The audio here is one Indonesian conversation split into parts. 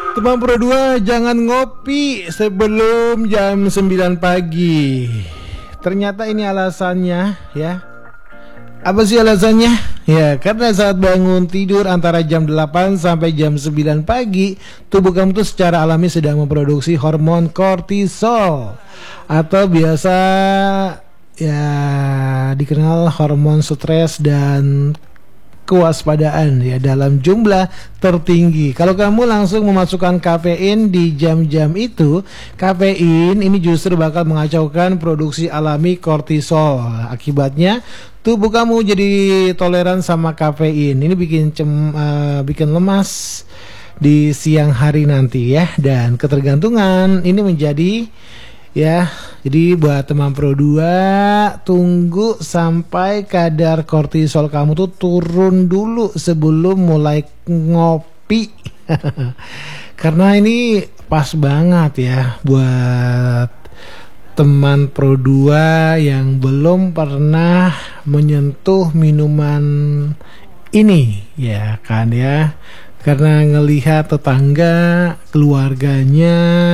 Teman Pro 2, jangan ngopi sebelum jam 9 pagi. Ternyata ini alasannya ya. Apa sih alasannya? Ya, karena saat bangun tidur antara jam 8 sampai jam 9 pagi, tubuh kamu tuh secara alami sedang memproduksi hormon kortisol atau biasa ya dikenal hormon stres dan kewaspadaan ya dalam jumlah tertinggi. Kalau kamu langsung memasukkan kafein di jam-jam itu, kafein ini justru bakal mengacaukan produksi alami kortisol. Akibatnya tubuh kamu jadi toleran sama kafein. Ini bikin lemas di siang hari nanti ya, dan ketergantungan ini menjadi ya, jadi buat teman Pro 2, tunggu sampai kadar kortisol kamu tuh turun dulu sebelum mulai ngopi. Karena ini pas banget ya buat teman Pro 2 yang belum pernah menyentuh minuman ini ya kan ya. Karena ngelihat tetangga, keluarganya,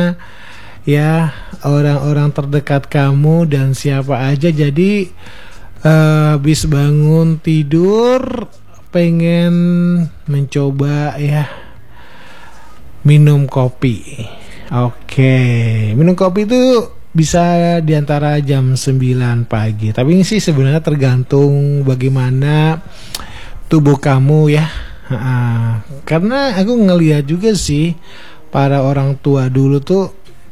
ya orang-orang terdekat kamu dan siapa aja, jadi habis bangun tidur pengen mencoba ya minum kopi. Oke, minum kopi itu bisa diantara jam 9 pagi. Tapi ini sih sebenarnya tergantung bagaimana tubuh kamu ya. Karena aku ngelihat juga sih para orang tua dulu tuh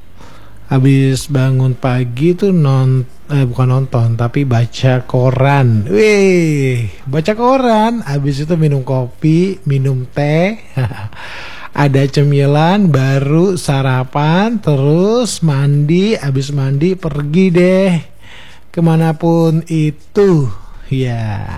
habis bangun pagi tuh bukan nonton tapi baca koran. Wih, baca koran, habis itu minum kopi, minum teh, ada cemilan, baru sarapan, terus mandi, habis mandi pergi deh kemanapun itu ya.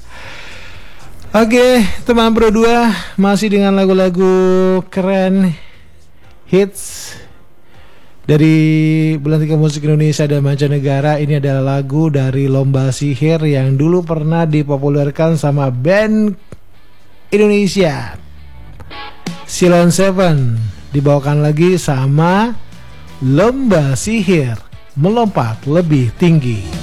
Oke, teman Pro 2, masih dengan lagu-lagu keren, hits dari Belantika Musik Indonesia dan Mancanegara. Ini adalah lagu dari Lomba Sihir yang dulu pernah dipopulerkan sama band Indonesia, Ceylon Seven. Dibawakan lagi sama Lomba Sihir, melompat lebih tinggi.